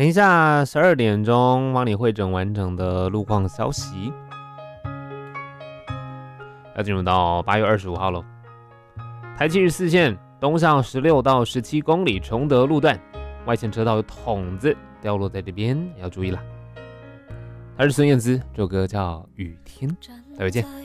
等一下12点钟帮你汇整完整的路况消息。要进入到8月25号喽。台74线东上16到17公里崇德路段，外线车道有筒子掉落在这边，要注意了。他是孙燕姿，这首歌叫《雨天》，待会见。